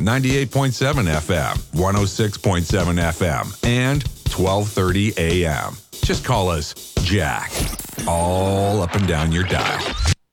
98.7 FM, 106.7 FM, and 1230 AM. Just call us Jack. All up and down your dial.